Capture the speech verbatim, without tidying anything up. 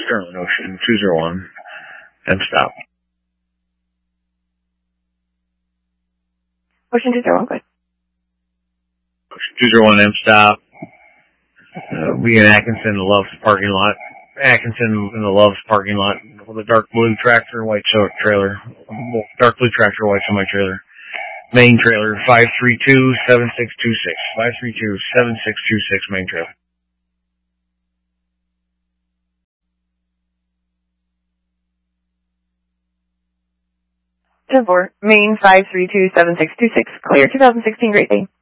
Sterling Ocean two zero one, and stop. Ocean two zero one, good. Ocean two zero one, M stop. Uh, we in Atkinson, the Love's parking lot. Atkinson in the Love's parking lot with a dark blue tractor, white trailer. Dark blue tractor, white semi-trailer. Main trailer, five three two, seven six two six. five three two, seven six two six, main trailer. ten four, main five three two, seven six two six, clear two thousand sixteen Great Day.